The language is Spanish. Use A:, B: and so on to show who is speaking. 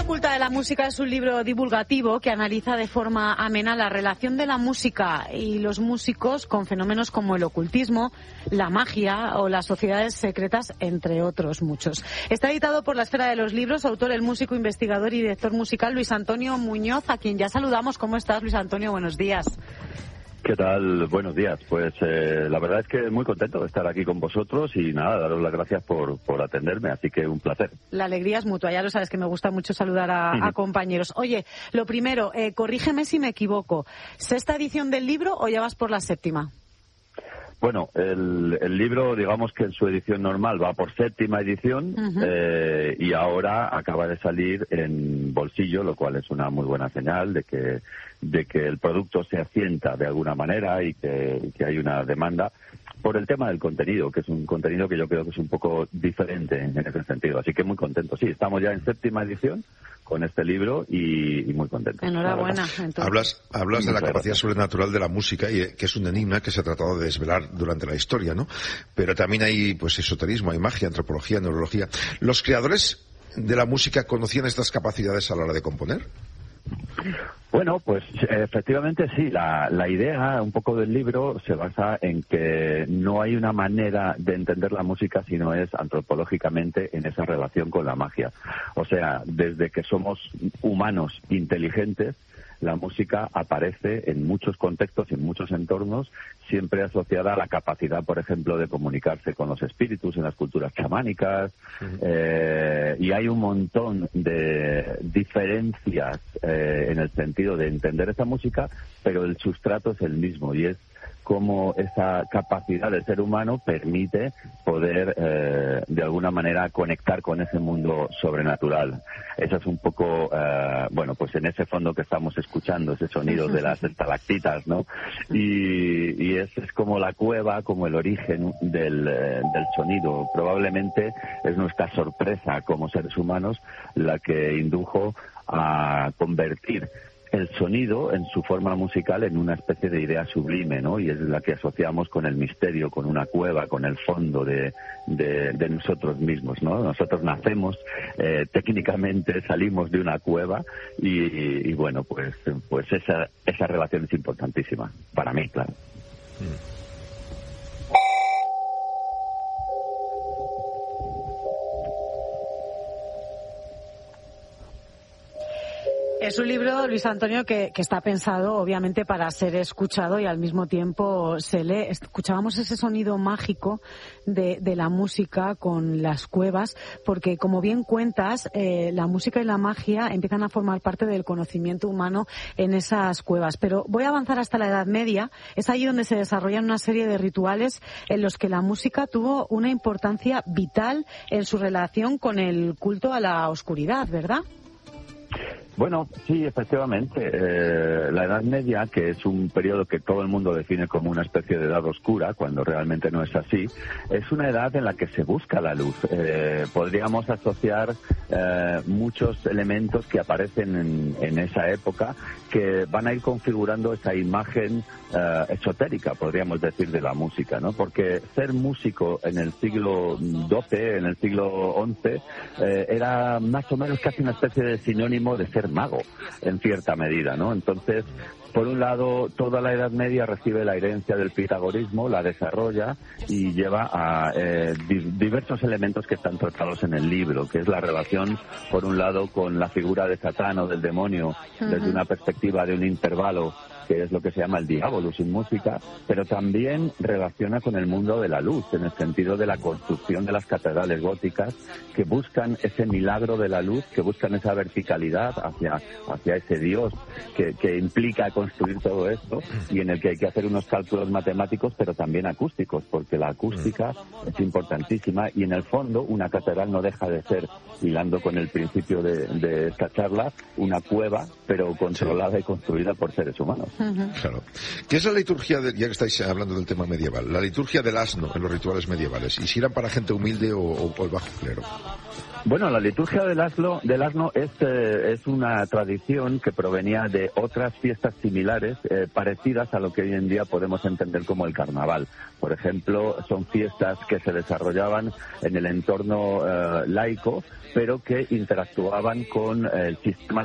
A: oculta de la música es un libro divulgativo que analiza de forma amena la relación de la música y los músicos con fenómenos como el ocultismo, la magia o las sociedades secretas, entre otros muchos. Está editado por la Esfera de los Libros, autor el músico, investigador y director musical Luis Antonio Muñoz, a quien ya saludamos. ¿Cómo estás, Luis Antonio? Buenos días.
B: ¿Qué tal? Buenos días. Pues la verdad es que muy contento de estar aquí con vosotros y nada, daros las gracias por atenderme, así que un placer.
A: La alegría es mutua, ya lo sabes que me gusta mucho saludar a compañeros. Oye, lo primero, corrígeme si me equivoco, ¿sexta edición del libro o ya vas por la séptima?
B: Bueno, el libro, digamos que en su edición normal va por séptima edición y ahora acaba de salir en bolsillo, lo cual es una muy buena señal de que el producto se asienta de alguna manera y que hay una demanda por el tema del contenido, que es un contenido que yo creo que es un poco diferente en ese sentido. Así que muy contento. Sí, estamos ya en séptima edición con este libro y muy contento.
A: Enhorabuena.
C: Hablas de la capacidad sobrenatural de la música, y que es un enigma que se ha tratado de desvelar durante la historia, ¿no? Pero también hay pues esoterismo, hay magia, antropología, neurología. ¿Los creadores de la música conocían estas capacidades a la hora de componer?
B: Bueno, pues efectivamente sí. La idea un poco del libro se basa en que no hay una manera de entender la música si no es antropológicamente en esa relación con la magia. O sea, desde que somos humanos inteligentes, la música aparece en muchos contextos, en muchos entornos, siempre asociada a la capacidad, por ejemplo, de comunicarse con los espíritus en las culturas chamánicas, y hay un montón de diferencias en el sentido de entender esa música, pero el sustrato es el mismo, y es cómo esa capacidad del ser humano permite poder, de alguna manera, conectar con ese mundo sobrenatural. Eso es un poco, bueno, pues en ese fondo que estamos escuchando, ese sonido de las estalactitas, ¿no? Y es como la cueva, como el origen del sonido. Probablemente es nuestra sorpresa como seres humanos la que indujo a convertir el sonido en su forma musical en una especie de idea sublime, ¿no? Y es la que asociamos con el misterio, con una cueva, con el fondo de nosotros mismos, ¿no? Nosotros nacemos, técnicamente salimos de una cueva y bueno, pues esa relación es importantísima, para mí, claro.
A: Es un libro, Luis Antonio, que está pensado obviamente para ser escuchado y al mismo tiempo se lee. Escuchábamos ese sonido mágico de la música con las cuevas, porque como bien cuentas, la música y la magia empiezan a formar parte del conocimiento humano en esas cuevas. Pero voy a avanzar hasta la Edad Media. Es allí donde se desarrollan una serie de rituales en los que la música tuvo una importancia vital en su relación con el culto a la oscuridad, ¿verdad?
B: Bueno, sí, efectivamente. La Edad Media, que es un periodo que todo el mundo define como una especie de edad oscura, cuando realmente no es así, es una edad en la que se busca la luz. Podríamos asociar muchos elementos que aparecen en esa época que van a ir configurando esa imagen esotérica, podríamos decir, de la música, ¿no? Porque ser músico en el siglo XII, en el siglo XI, era más o menos casi una especie de sinónimo de ser mago, en cierta medida, ¿no? Entonces, por un lado, toda la Edad Media recibe la herencia del pitagorismo, la desarrolla y lleva a diversos elementos que están tratados en el libro, que es la relación, por un lado, con la figura de Satán o del demonio, desde una perspectiva de un intervalo, que es lo que se llama el diabolus en música, pero también relaciona con el mundo de la luz, en el sentido de la construcción de las catedrales góticas, que buscan ese milagro de la luz, que buscan esa verticalidad hacia ese Dios que implica construir todo esto, y en el que hay que hacer unos cálculos matemáticos, pero también acústicos, porque la acústica es importantísima, y en el fondo una catedral no deja de ser, hilando con el principio de esta charla, una cueva, pero controlada y construida por seres humanos.
C: Claro. ¿Qué es la liturgia, ya que estáis hablando del tema medieval, la liturgia del asno en los rituales medievales? ¿Y si eran para gente humilde o el bajo clero?
B: Bueno, la liturgia del asno es una tradición que provenía de otras fiestas similares, parecidas a lo que hoy en día podemos entender como el carnaval. Por ejemplo, son fiestas que se desarrollaban en el entorno laico, pero que interactuaban con el sistema